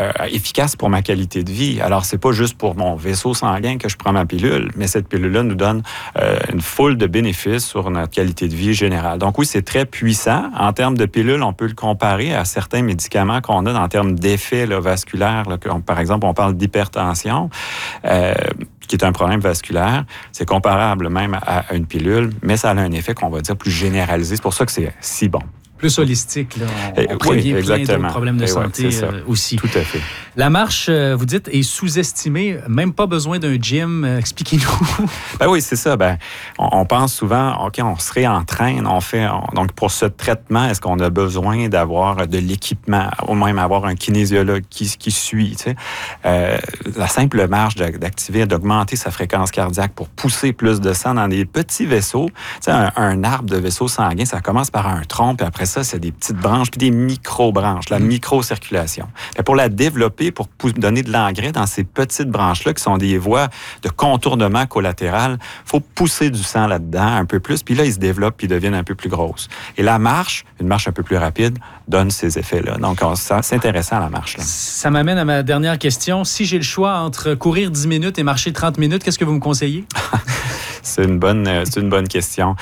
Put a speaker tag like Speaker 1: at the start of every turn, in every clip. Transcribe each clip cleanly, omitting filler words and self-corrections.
Speaker 1: efficace pour ma qualité de vie. Alors, c'est pas juste pour mon vaisseau sanguin que je prends ma pilule, mais cette pilule-là nous donne une foule de bénéfices sur notre qualité de vie générale. Donc oui, c'est très puissant. En termes de pilules, on peut le comparer à certains médicaments qu'on a en termes d'effets vasculaires. Là, par exemple, on parle d'hypertension, qui est un problème vasculaire. C'est comparable même à une pilule, mais ça a un effet qu'on va dire plus généralisé. C'est pour ça que c'est si bon.
Speaker 2: Plus holistique, là. On prévient plein d'autres problèmes de santé aussi.
Speaker 1: Tout à fait.
Speaker 2: La marche, vous dites, est sous-estimée. Même pas besoin d'un gym. Expliquez-nous.
Speaker 1: Ben oui, c'est ça. On pense souvent, OK, on se réentraîne. Donc, pour ce traitement, est-ce qu'on a besoin d'avoir de l'équipement, ou même avoir un kinésiologue qui suit? Tu sais? La simple marche d'activer, d'augmenter sa fréquence cardiaque pour pousser plus de sang dans des petits vaisseaux. Tu sais, un arbre de vaisseau sanguin, ça commence par un tronc, puis après ça, c'est des petites branches, puis des micro-branches, la microcirculation. Pour la développer, pour donner de l'engrais dans ces petites branches-là, qui sont des voies de contournement collatéral, il faut pousser du sang là-dedans un peu plus, puis là, ils se développent, puis ils deviennent un peu plus grosses. Et la marche, une marche un peu plus rapide, donne ces effets-là. Donc, c'est intéressant, la marche. Là.
Speaker 2: Ça m'amène à ma dernière question. Si j'ai le choix entre courir 10 minutes et marcher 30 minutes, qu'est-ce que vous me conseillez?
Speaker 1: C'est une bonne question.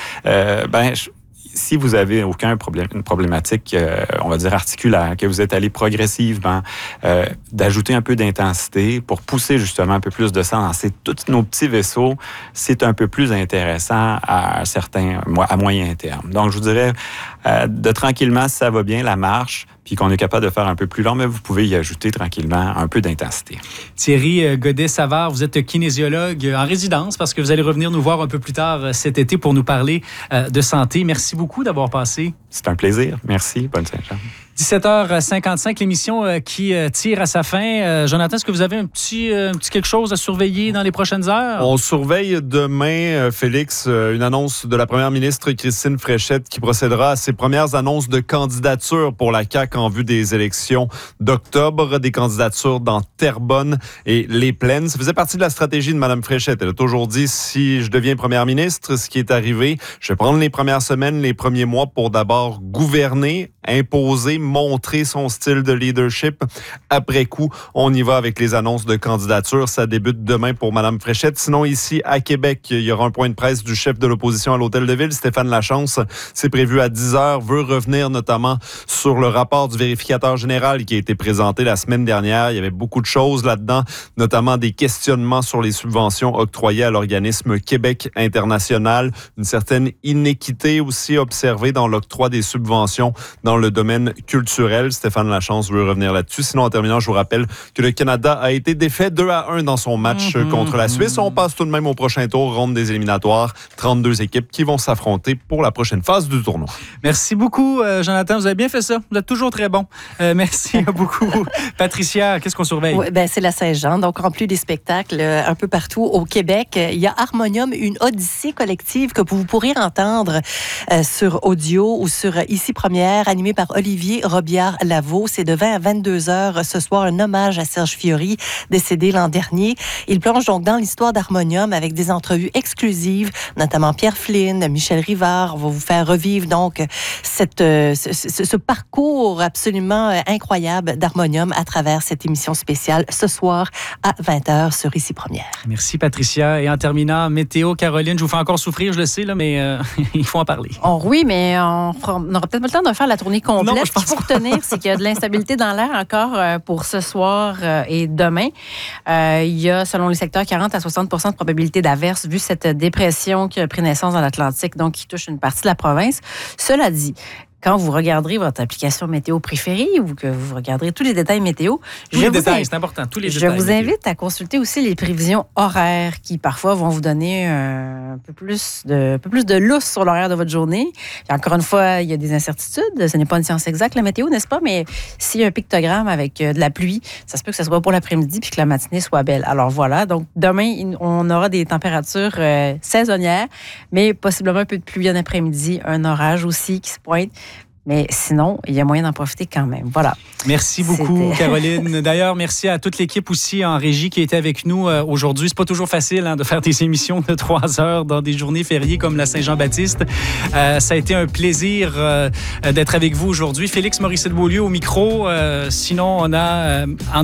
Speaker 1: Si vous avez une problématique, on va dire articulaire, que vous êtes allé progressivement, d'ajouter un peu d'intensité pour pousser justement un peu plus de sang dans tous nos petits vaisseaux, c'est un peu plus intéressant à moyen terme. Donc, je vous dirais, de tranquillement, si ça va bien, la marche, puis qu'on est capable de faire un peu plus long, mais vous pouvez y ajouter tranquillement un peu d'intensité.
Speaker 2: Thierry Godet-Savard, vous êtes kinésiologue en résidence parce que vous allez revenir nous voir un peu plus tard cet été pour nous parler de santé. Merci beaucoup d'avoir passé.
Speaker 1: C'est un plaisir. Merci. Bonne Saint-Jean.
Speaker 2: 17h55, l'émission qui tire à sa fin. Jonathan, est-ce que vous avez un petit quelque chose à surveiller dans les prochaines heures?
Speaker 3: On surveille demain, Félix, une annonce de la première ministre Christine Fréchette qui procédera à ses premières annonces de candidature pour la CAQ en vue des élections d'octobre. Des candidatures dans Terrebonne et Les Plaines. Ça faisait partie de la stratégie de Mme Fréchette. Elle a toujours dit, si je deviens première ministre, ce qui est arrivé, je vais prendre les premières semaines, les premiers mois pour d'abord gouverner, imposer, montrer son style de leadership. Après coup, on y va avec les annonces de candidature. Ça débute demain pour Mme Fréchette. Sinon, ici, à Québec, il y aura un point de presse du chef de l'opposition à l'Hôtel de Ville, Stéphane Lachance. C'est prévu à 10h. Veut revenir notamment sur le rapport du vérificateur général qui a été présenté la semaine dernière. Il y avait beaucoup de choses là-dedans, notamment des questionnements sur les subventions octroyées à l'organisme Québec International. Une certaine inéquité aussi observée dans l'octroi des subventions dans le domaine culturel. Stéphane Lachance veut revenir là-dessus. Sinon, en terminant, je vous rappelle que le Canada a été défait 2-1 dans son match contre la Suisse. On passe tout de même au prochain tour, ronde des éliminatoires. 32 équipes qui vont s'affronter pour la prochaine phase du tournoi.
Speaker 2: Merci beaucoup, Jonathan. Vous avez bien fait ça. Vous êtes toujours très bon. Merci beaucoup. Patricia, qu'est-ce qu'on surveille?
Speaker 4: Oui, c'est la Saint-Jean. Donc, en plus des spectacles un peu partout au Québec, il y a Harmonium, une odyssée collective que vous pourrez entendre sur audio ou sur Ici Première, animée par Olivier Robillard-Lavaux. C'est de 20 à 22 heures ce soir, un hommage à Serge Fiori, décédé l'an dernier. Il plonge donc dans l'histoire d'Harmonium avec des entrevues exclusives, notamment Pierre Flynn, Michel Rivard. On va vous faire revivre donc ce parcours absolument incroyable d'Harmonium à travers cette émission spéciale ce soir à 20h sur Ici Première.
Speaker 2: Merci Patricia. Et en terminant, météo, Caroline, je vous fais encore souffrir, je le sais, là, mais il faut en parler.
Speaker 5: Oui, mais on n'aura peut-être pas le temps de faire la tournée complète. Non, ce qu'il faut retenir, c'est qu'il y a de l'instabilité dans l'air encore pour ce soir et demain. Il y a, selon les secteurs, 40 à 60 % de probabilité d'averse vu cette dépression qui a pris naissance dans l'Atlantique, donc qui touche une partie de la province. Cela dit, quand vous regarderez votre application météo préférée ou que vous regarderez tous les détails météo,
Speaker 2: c'est important, tous les détails.
Speaker 5: Je vous invite à consulter aussi les prévisions horaires qui, parfois, vont vous donner un peu plus de lousse sur l'horaire de votre journée. Et encore une fois, il y a des incertitudes. Ce n'est pas une science exacte, la météo, n'est-ce pas? Mais s'il y a un pictogramme avec de la pluie, ça se peut que ce soit pour l'après-midi puis que la matinée soit belle. Alors voilà, donc demain, on aura des températures saisonnières, mais possiblement un peu de pluie en après-midi, un orage aussi qui se pointe. Mais sinon, il y a moyen d'en profiter quand même. Voilà.
Speaker 2: Merci beaucoup, Caroline. D'ailleurs, merci à toute l'équipe aussi en régie qui a été avec nous aujourd'hui. C'est pas toujours facile de faire des émissions de 3 heures dans des journées fériées comme la Saint-Jean-Baptiste. Ça a été un plaisir d'être avec vous aujourd'hui. Félix Morissette-Beaulieu au micro. Sinon, on a